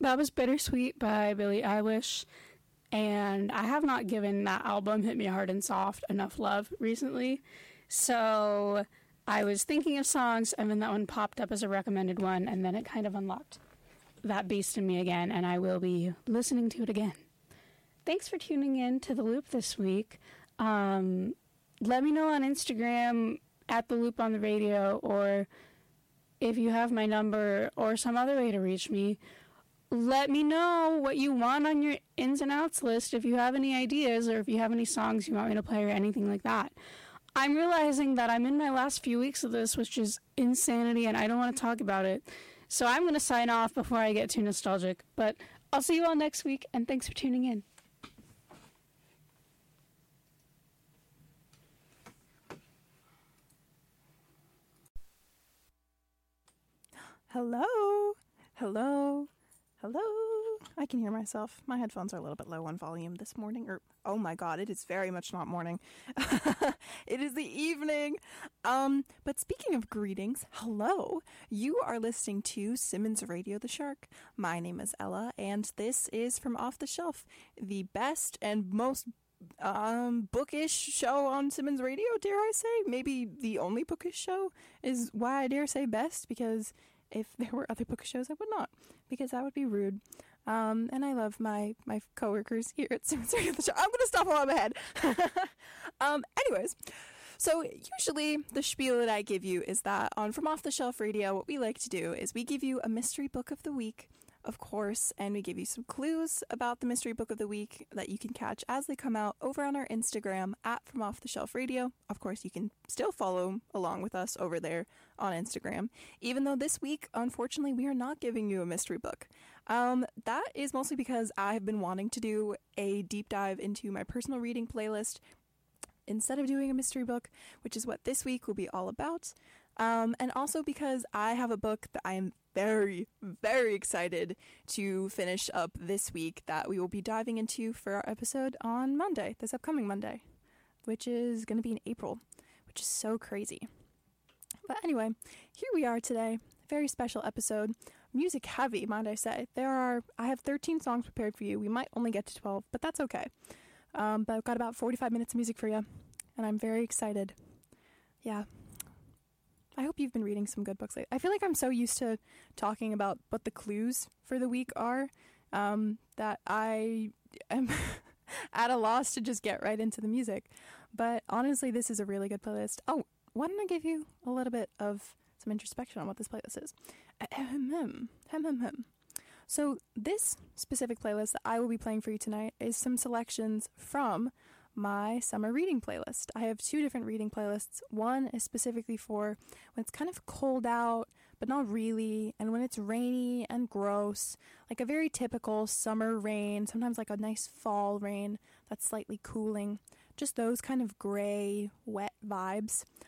That was Bittersweet by Billie Eilish, and I have not given that album, Hit Me Hard and Soft, enough love recently. So I was thinking of songs, and then that one popped up as a recommended one, and then it kind of unlocked that beast in me again, and I will be listening to it again. Thanks for tuning in to The Loop this week. Let me know on Instagram at The Loop on the Radio, or if you have my number or some other way to reach me. Let me know what you want on your ins and outs list, if you have any ideas or if you have any songs you want me to play or anything like that. I'm realizing that I'm in my last few weeks of this, which is insanity, and I don't want to talk about it. So I'm going to sign off before I get too nostalgic. But I'll see you all next week, and thanks for tuning in. Hello. Hello. Hello. I can hear myself. My headphones are a little bit low on volume this morning. Oh my god, it is very much not morning. It is the evening. But speaking of greetings, hello. You are listening to Simmons Radio the Shark. My name is Ella, and this is From Off the Shelf, the best and most bookish show on Simmons Radio, dare I say. Maybe the only bookish show is why I dare say best, because if there were other bookish shows, I would not, because that would be rude. And I love my coworkers here at Simmons Radio the Shark. I'm going to stop while I'm ahead. Anyways, so usually the spiel that I give you is that on From Off the Shelf Radio, what we like to do is we give you a mystery book of the week, of course, and we give you some clues about the mystery book of the week that you can catch as they come out over on our Instagram at From Off the Shelf Radio. Of course, you can still follow along with us over there on Instagram, even though this week, unfortunately, we are not giving you a mystery book. That is mostly because I have been wanting to do a deep dive into my personal reading playlist instead of doing a mystery book, which is what this week will be all about. And also because I have a book that I am very, very excited to finish up this week that we will be diving into for our episode on Monday, this upcoming Monday, which is going to be in April, which is so crazy. But anyway, here we are today, very special episode, music heavy, might I say. I have 13 songs prepared for you. We might only get to 12, but that's okay. But I've got about 45 minutes of music for you, and I'm very excited. Yeah. I hope you've been reading some good books lately. I feel like I'm so used to talking about what the clues for the week are, that I am at a loss to just get right into the music. But honestly, this is a really good playlist. Oh, why don't I give you a little bit of some introspection on what this playlist is? So this specific playlist that I will be playing for you tonight is some selections from my summer reading playlist. I have two different reading playlists. One is specifically for when it's kind of cold out, but not really, and when it's rainy and gross, like a very typical summer rain, sometimes like a nice fall rain that's slightly cooling, just those kind of gray, wet vibes.